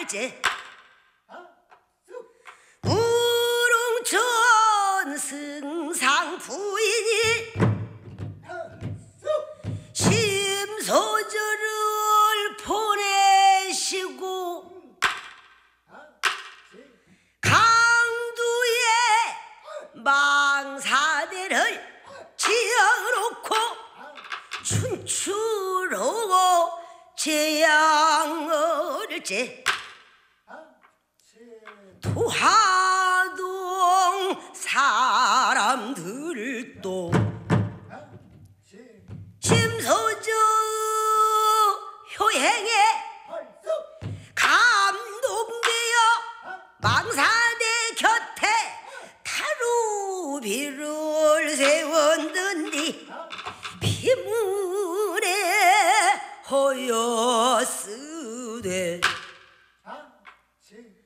알지? 우릉천 승상 부인이 심소절을 보내시고 강두에 망사대를 지어놓고 춘추로 재앙을지 도하동 사람들도 심소저 효행에 감동되어 망사대 곁에 타루비를 세웠는디 피문에 허였으되